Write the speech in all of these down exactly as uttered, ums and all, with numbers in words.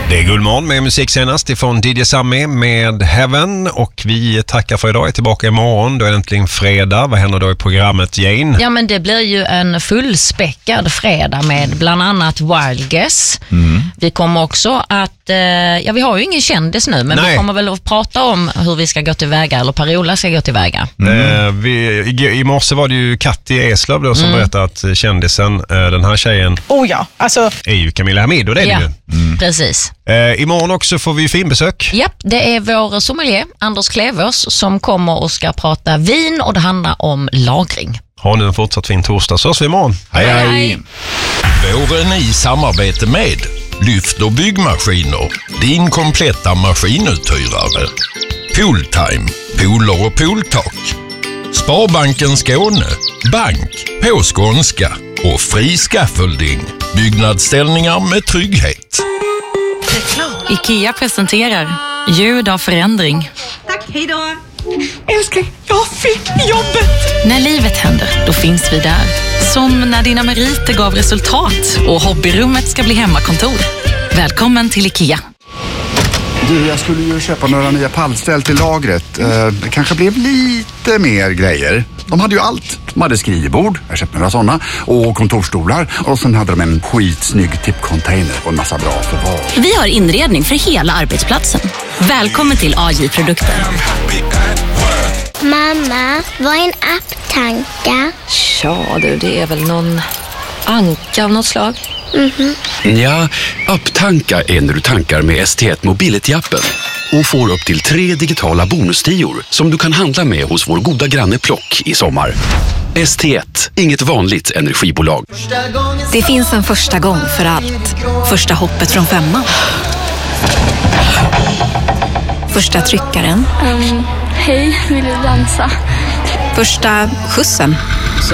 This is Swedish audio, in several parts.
Det är Guldmorgon med musik senast ifrån D J Sammy med Heaven, och vi tackar för idag. Jag är tillbaka imorgon, då är det äntligen fredag. Vad händer då i programmet, Jane? Ja, men det blir ju en fullspäckad fredag med bland annat Wild Guess. Mm. Vi kommer också att, eh, ja vi har ju ingen kändis nu, men Nej. vi kommer väl att prata om hur vi ska gå tillväga, eller Per-Ola ska gå tillväga. Mm. Eh, vi, i, I morse var det ju Katti Eslöv då som mm. berättade att kändisen, eh, den här tjejen, oh ja, alltså... är ju Camilla Hamid, och det är ja. det ju. Mm. Precis. Eh, imorgon också får vi finbesök. Japp, det är vår sommelier Anders Klevers som kommer och ska prata vin, och det handlar om lagring. Ha nu en fortsatt fin torsdag, så hörs vi imorgon. Hej hej! hej. Våren i samarbete med Lyft och byggmaskiner, din kompletta maskinuthyrare. Pooltime, pooler och pooltak. Sparbanken Skåne, bank på skånska och fri scaffolding. Byggnadsställningar med trygghet. IKEA presenterar ljud av förändring. Tack, hej då. Älskling, jag fick jobbet. När livet händer, då finns vi där. Som när dina meriter gav resultat och hobbyrummet ska bli hemmakontor. Välkommen till IKEA. Du, jag skulle ju köpa några nya pallställ till lagret. Eh, det kanske blev lite mer grejer. De hade ju allt. De hade skrivbord, jag köpte några sådana, och kontorstolar. Och sen hade de en skitsnygg tippcontainer och en massa bra förvar. Vi har inredning för hela arbetsplatsen. Välkommen till A J Produkter. Mamma, vad är en apptanka? Ja du, det är väl någon anka av något slag. Mm-hmm. Ja, apptanka är när du tankar med S T ett Mobility-appen och får upp till tre digitala bonustior som du kan handla med hos vår goda granne Plock i sommar. S T ett, inget vanligt energibolag. Det finns en första gång för allt. Första hoppet från femman. Första tryckaren. Um, hej, vill du dansa? Första skjutsen. Så.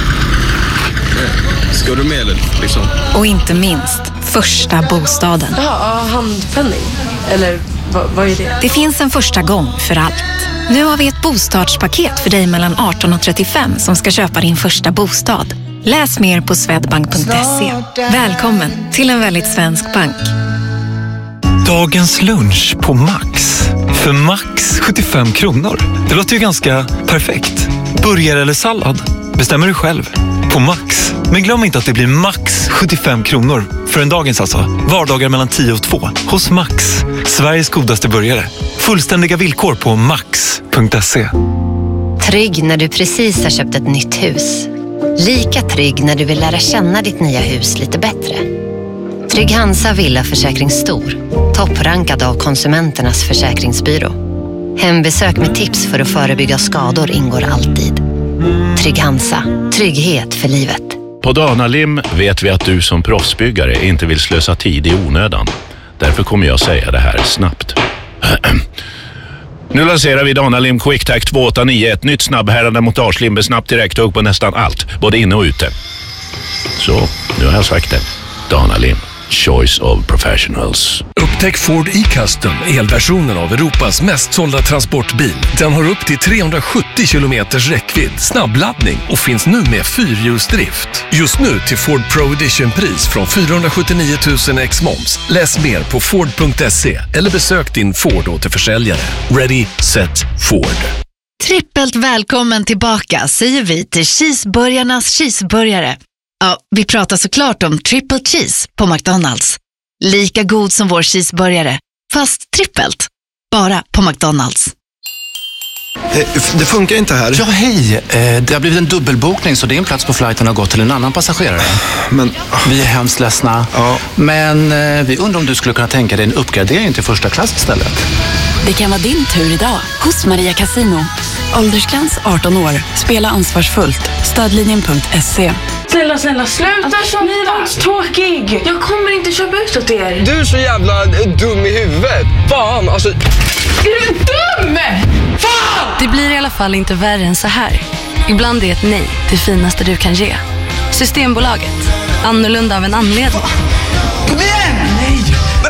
Ska du med eller liksom? Och inte minst, första bostaden. Ja, handpenning. Eller vad, vad är det? Det finns en första gång för allt. Nu har vi ett bostadspaket för dig mellan arton och trettiofem som ska köpa din första bostad. Läs mer på swedbank punkt se. Välkommen till en väldigt svensk bank. Dagens lunch på Max. För Max sjuttiofem kronor. Det låter ju ganska perfekt. Burgare eller sallad? Bestämmer du själv. På Max. Men glöm inte att det blir max sjuttiofem kronor. För en dagens alltså. Vardagar mellan tio och två. Hos Max. Sveriges godaste burgare. Fullständiga villkor på max punkt se. Trygg när du precis har köpt ett nytt hus. Lika trygg när du vill lära känna ditt nya hus lite bättre. Trygg Hansa Villaförsäkring Stor. Topprankad av Konsumenternas försäkringsbyrå. Hembesök med tips för att förebygga skador ingår alltid. Trygg Hansa. Trygghet för livet. På Danalim vet vi att du som proffsbyggare inte vill slösa tid i onödan. Därför kommer jag säga det här snabbt. Nu lanserar vi Danalim QuickTac två åtta nio, ett nytt snabbhärande montagelim med snabbt direkt upp på nästan allt, både inne och ute. Så, nu har jag sagt det. Danalim. Choice of professionals. Upptäck Ford e-Custom, elversionen av Europas mest sålda transportbil. Den har upp till trehundrasjuttio kilometers räckvidd, snabbladdning och finns nu med fyrhjulsdrift. Just nu till Ford Pro Edition-pris från fyrahundrasjuttionio tusen ex moms. Läs mer på ford punkt se eller besök din Ford återförsäljare. Ready, set, Ford. Trippelt välkommen tillbaka säger vi till Cheeseburgarnas cheeseburgare. Ja, vi pratar såklart om triple cheese på McDonalds. Lika god som vår cheeseburgare, fast trippelt. Bara på McDonalds. Det funkar inte här. Ja, hej. Det har blivit en dubbelbokning så din plats på flighten har gått till en annan passagerare. Men... Vi är hemskt ledsna. Ja. Men vi undrar om du skulle kunna tänka dig en uppgradering till första klass istället. Det kan vara din tur idag hos Maria Casino. Åldersgräns arton år. Spela ansvarsfullt. Stödlinjen punkt se. Snälla, snälla, sluta alltså, köpa. Ni var så tråkig. Jag kommer inte köpa ut åt er. Du är så jävla dum i huvudet. Fan, alltså... Är du dum? Fan! Det blir i alla fall inte värre än så här. Ibland är ett nej det finaste du kan ge. Systembolaget. Annorlunda av en anledning. Kom igen! Nej!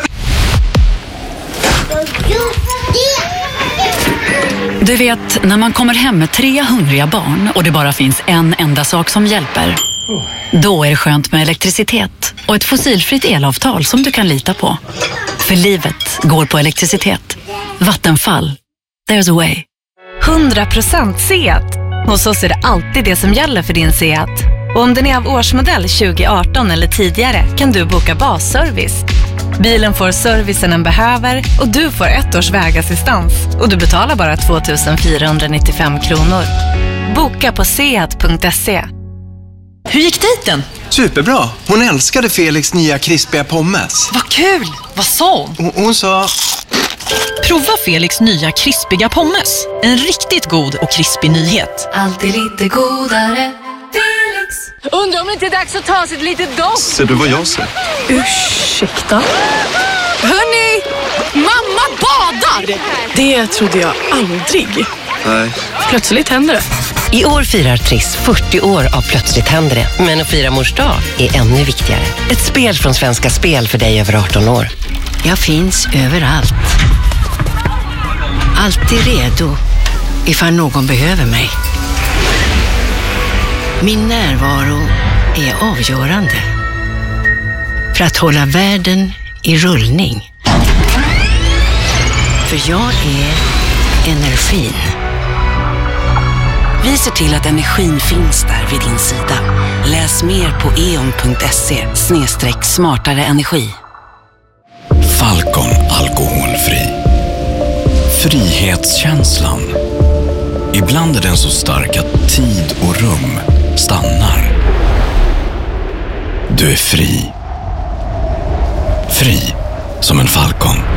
Du vet, när man kommer hem med tre hungriga barn och det bara finns en enda sak som hjälper. Då är det skönt med elektricitet och ett fossilfritt elavtal som du kan lita på. För livet går på elektricitet. Vattenfall. There's a way. hundra procent Seat. Hos oss är det alltid det som gäller för din Seat. Och om den är av årsmodell tjugo arton eller tidigare kan du boka basservice. Bilen får servicen den behöver och du får ett års vägassistans. Och du betalar bara två tusen fyrahundranittiofem kronor. Boka på seat punkt se. Hur gick dejten? Superbra. Hon älskade Felix nya krispiga pommes. Vad kul! Vad sa hon? Hon, hon sa... Prova Felix nya krispiga pommes. En riktigt god och krispig nyhet. Alltid lite godare. Felix! Undrar om det inte är dags att ta sig ett litet dopp. Ser du vad jag ser? Ursäkta? Hörni! Mamma badar! Det trodde jag aldrig. Nej. Plötsligt händer det. I år firar Triss fyrtio år av Plötsligt händer det. Men att fira mors dag är ännu viktigare. Ett spel från Svenska Spel för dig över arton år. Jag finns överallt. Alltid redo ifall någon behöver mig. Min närvaro är avgörande för att hålla världen i rullning. För jag är energin. Vi ser till att energin finns där vid din sida. Läs mer på e o n punkt se slash smartare energi. Falcon alkoholfri. Frihetskänslan. Ibland är den så stark att tid och rum stannar. Du är fri. Fri som en falcon.